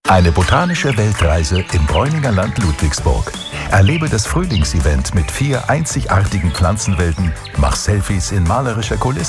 Eine botanische Weltreise im Bräuninger Land Ludwigsburg. Erlebe das Frühlingsevent mit 4 einzigartigen Pflanzenwelten, mach Selfies in malerischer Kulisse